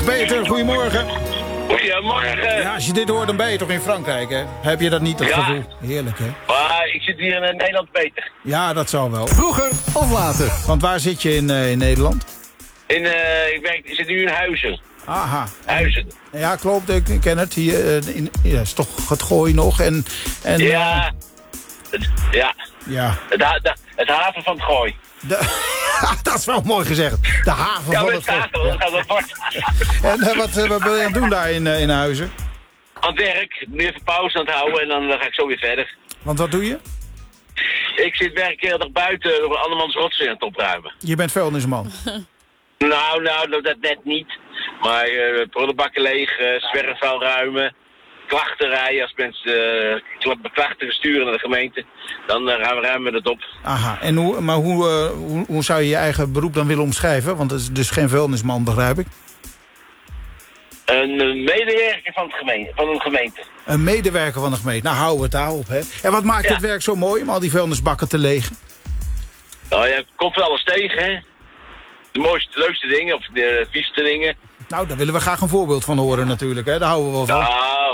Peter, goedemorgen. Goedemorgen. Ja, als je dit hoort, dan ben je toch in Frankrijk, hè? Heb je dat niet, dat gevoel? Heerlijk, hè? Maar ik zit hier in Nederland, Peter. Ja, dat zal wel. Vroeger of later? Want waar zit je in Nederland? Ik zit nu in Huizen. Aha. Huizen. Ja, klopt, ik ken het. Hier is toch het Gooi nog. Ja. Ja. Het haven van het Gooi. Dat is wel mooi gezegd. De haven van het Gooi. En wat ben je aan het doen daar in Huizen? Aan het werk, nu even pauze aan het houden en dan ga ik zo weer verder. Want wat doe je? Ik zit werk heel erg buiten door andermans rotzooi aan het opruimen. Je bent vuilnisman. Nou, dat net niet. Maar prullenbakken leeg, zwerfvuil ruimen, klachten rijden. Als mensen klachten sturen naar de gemeente, dan ruimen we dat op. Aha, en hoe zou je je eigen beroep dan willen omschrijven? Want het is dus geen vuilnisman, begrijp ik. Een medewerker van een gemeente. Een medewerker van de gemeente. Nou, hou het daarop, hè. En wat maakt het werk zo mooi om al die vuilnisbakken te legen? Nou ja, komt wel alles tegen, hè. De mooiste, leukste dingen, of de vieste dingen. Nou, daar willen we graag een voorbeeld van horen natuurlijk, hè. Daar houden we wel van. Nou,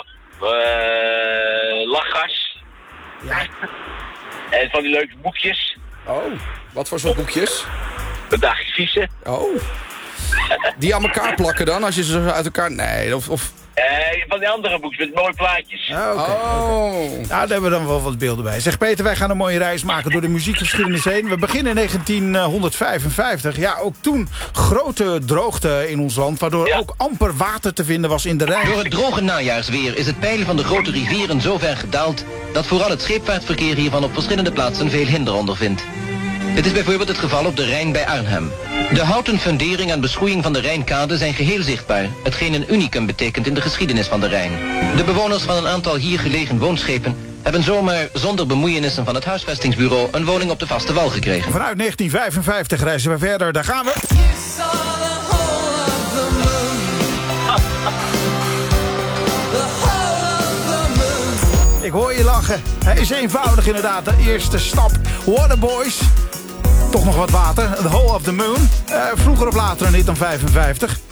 lachgas. Ja. En van die leuke boekjes. Oh, wat voor soort boekjes? Een dagje vissen. Oh. Die aan elkaar plakken dan, als je ze uit elkaar... Nee, of... Van die andere boekjes met mooie plaatjes. Ja, oké. Oh. Nou, daar hebben we dan wel wat beelden bij. Zeg Peter, wij gaan een mooie reis maken door de muziekgeschiedenis heen. We beginnen in 1955. Ja, ook toen grote droogte in ons land, waardoor ook amper water te vinden was in de Rijn. Door het droge najaarsweer is het peil van de grote rivieren zo ver gedaald dat vooral het scheepvaartverkeer hiervan op verschillende plaatsen veel hinder ondervindt. Dit is bijvoorbeeld het geval op de Rijn bij Arnhem. De houten fundering en beschoeiing van de Rijnkade zijn geheel zichtbaar, hetgeen een unicum betekent in de geschiedenis van de Rijn. De bewoners van een aantal hier gelegen woonschepen hebben zomaar zonder bemoeienissen van het huisvestingsbureau een woning op de vaste wal gekregen. Vanuit 1955 reizen we verder, daar gaan we. Ik hoor je lachen. Hij is eenvoudig inderdaad. De eerste stap. Waterboys. Toch nog wat water. The Hole of the Moon. Vroeger of later een hit dan 55.